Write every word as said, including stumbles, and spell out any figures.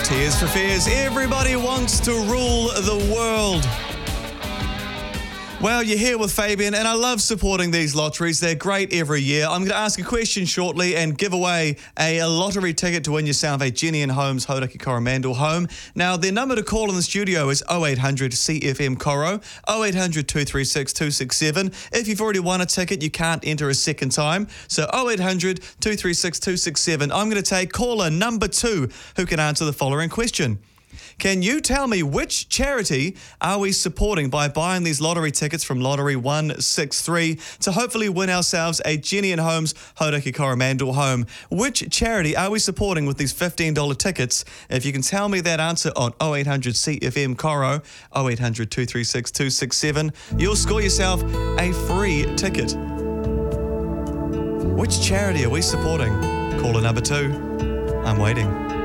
Tears for Fears. Everybody wants to rule the world. Well, you're here with Fabian, and I love supporting these lotteries. They're great every year. I'm going to ask a question shortly and give away a, a lottery ticket to win yourself a Jenny and Holmes Hauraki Coromandel home. Now, their number to call in the studio is oh eight hundred C F M Coro, oh eight hundred two three six two six seven. If you've already won a ticket, you can't enter a second time. So oh eight hundred two three six two six seven. I'm going to take caller number two who can answer the following question. Can you tell me which charity are we supporting by buying these lottery tickets from Lottery one six three to hopefully win ourselves a Jenny and Holmes Hauraki Coromandel home? Which charity are we supporting with these fifteen dollars tickets? If you can tell me that answer on oh eight hundred C F M Coro, oh eight hundred two three six two six seven, you'll score yourself a free ticket. Which charity are we supporting? Caller number two. I'm waiting.